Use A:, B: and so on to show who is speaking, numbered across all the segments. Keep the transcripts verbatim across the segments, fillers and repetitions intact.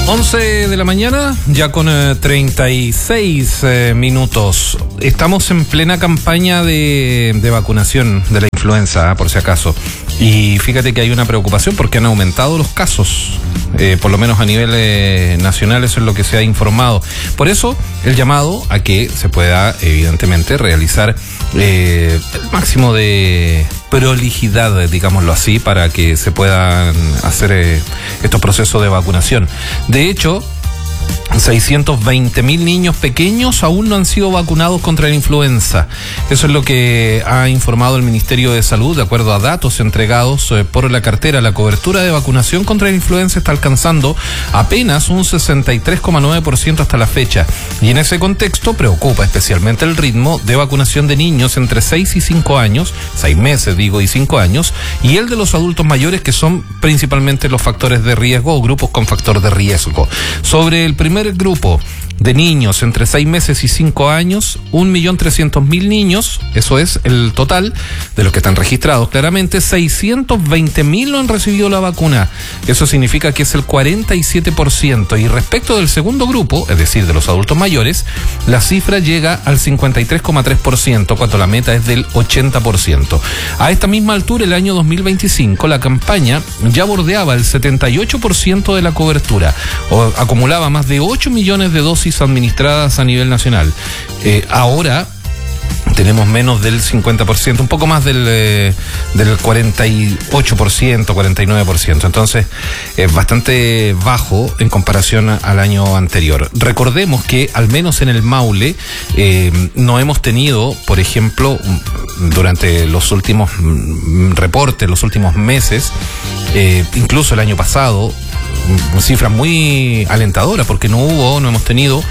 A: once de la mañana, ya con eh, treinta y seis eh, minutos. Estamos en plena campaña de, de vacunación de la influenza, ¿eh? Por si acaso. Y fíjate que hay una preocupación porque han aumentado los casos, eh, por lo menos a nivel eh, nacional, eso es lo que se ha informado. Por eso, el llamado a que se pueda, evidentemente, realizar eh, el máximo de prolijidad, digámoslo así, para que se puedan hacer eh, estos procesos de vacunación. De hecho, seiscientos veinte mil niños pequeños aún no han sido vacunados contra la influenza. Eso es lo que ha informado el Ministerio de Salud, de acuerdo a datos entregados eh, por la cartera. La cobertura de vacunación contra la influenza está alcanzando apenas un sesenta y tres coma nueve por ciento hasta la fecha. Y en ese contexto preocupa especialmente el ritmo de vacunación de niños entre seis y cinco años, seis meses digo y cinco años, y el de los adultos mayores, que son principalmente los factores de riesgo o grupos con factor de riesgo. Sobre el primer grupo de niños entre seis meses y cinco años, un millón trescientos mil niños, eso es el total de los que están registrados. Claramente, seiscientos veinte mil no han recibido la vacuna. Eso significa que es el cuarenta y siete por ciento. Y respecto del segundo grupo, es decir, de los adultos mayores, la cifra llega al cincuenta y tres coma tres por ciento, cuando la meta es del ochenta por ciento. A esta misma altura, el año dos mil veinticinco, la campaña ya bordeaba el setenta y ocho por ciento de la cobertura, o acumulaba más de ocho millones de dosis administradas a nivel nacional. Eh, ahora tenemos menos del cincuenta por ciento, un poco más del, eh, del cuarenta y ocho por ciento, cuarenta y nueve por ciento. Entonces, es bastante bajo en comparación al año anterior. Recordemos que, al menos en el Maule, eh, no hemos tenido, por ejemplo, durante los últimos reportes, los últimos meses, eh, incluso el año pasado, cifras muy alentadoras, porque no hubo, no hemos tenido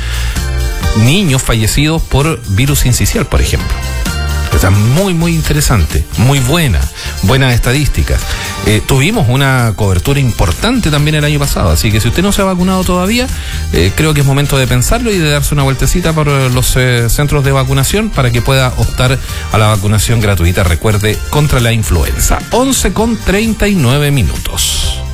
A: niños fallecidos por virus sincicial, por ejemplo. Está muy, muy interesante, muy buena, buenas estadísticas. Eh, tuvimos una cobertura importante también el año pasado, así que si usted no se ha vacunado todavía, eh, creo que es momento de pensarlo y de darse una vueltecita por los eh, centros de vacunación para que pueda optar a la vacunación gratuita, recuerde, contra la influenza. once con treinta y nueve minutos.